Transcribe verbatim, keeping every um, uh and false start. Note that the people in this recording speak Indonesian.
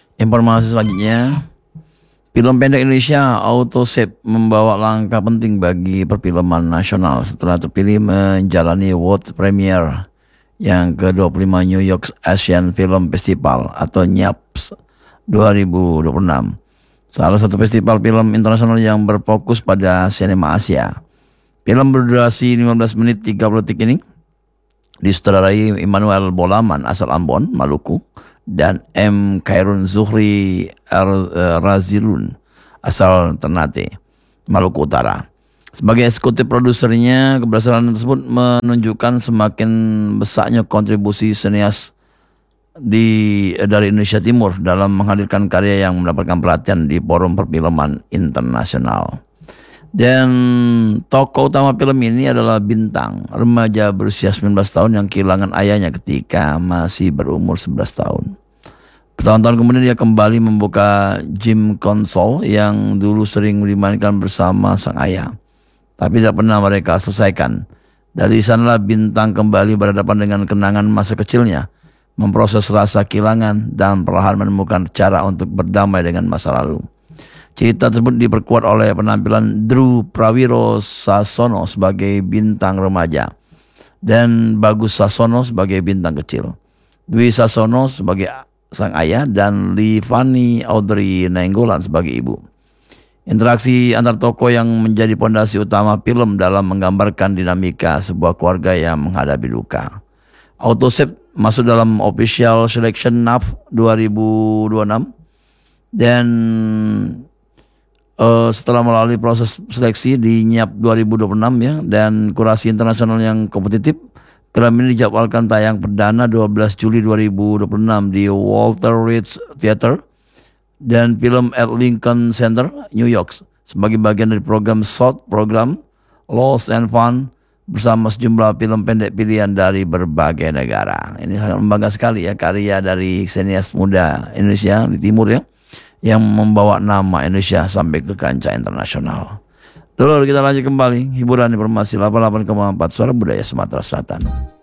Informasi selanjutnya, film pendek Indonesia Autosave membawa langkah penting bagi perfilman nasional setelah terpilih menjalani world premiere yang ke dua puluh lima New York Asian Film Festival atau NYAPS dua ribu dua puluh enam. Salah satu festival film internasional yang berfokus pada sinema Asia. Film berdurasi lima belas menit tiga puluh detik ini disutradarai Immanuel Bolaman asal Ambon, Maluku, dan M. Khairun Zuhri Razilun asal Ternate, Maluku Utara. Sebagai eksekutif produsernya, keberhasilan tersebut menunjukkan semakin besarnya kontribusi senias di dari Indonesia Timur dalam menghadirkan karya yang mendapatkan perhatian di forum perfilman internasional. Dan tokoh utama film ini adalah Bintang, remaja berusia sembilan belas tahun yang kehilangan ayahnya ketika masih berumur sebelas tahun. Bertahun-tahun kemudian dia kembali membuka gym konsol yang dulu sering dimainkan bersama sang ayah, tapi tidak pernah mereka selesaikan. Dari sanalah Bintang kembali berhadapan dengan kenangan masa kecilnya, memproses rasa kehilangan dan perlahan menemukan cara untuk berdamai dengan masa lalu. Cerita tersebut diperkuat oleh penampilan Drew Prawiro Sasono sebagai bintang remaja dan Bagus Sasono sebagai bintang kecil, Dwi Sasono sebagai sang ayah, dan Livani Audrey Nainggolan sebagai ibu. Interaksi antar tokoh yang menjadi pondasi utama film dalam menggambarkan dinamika sebuah keluarga yang menghadapi duka. Autosave masuk dalam official selection N A F dua ribu dua puluh enam dan uh, setelah melalui proses seleksi di NYAP dua ribu dua puluh enam ya dan kurasi internasional yang kompetitif, film ini dijadwalkan tayang perdana dua belas Juli dua ribu dua puluh enam di Walter Reed Theater dan film at Lincoln Center, New York, sebagai bagian dari program S O T program Lost and Found bersama sejumlah film pendek pilihan dari berbagai negara. Ini sangat membangga sekali ya, karya dari senias muda Indonesia di timur ya, yang membawa nama Indonesia sampai ke kancah internasional. Dulu kita lanjut kembali hiburan informasi delapan puluh delapan koma empat Suara Budaya Sumatera Selatan.